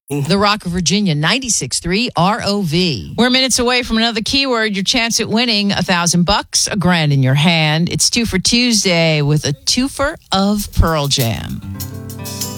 The Rock of Virginia, 96.3 ROV. We're minutes away from another keyword. Your chance at winning $1,000, $1,000 in your hand. It's 2 for Tuesday with a twofer of Pearl Jam.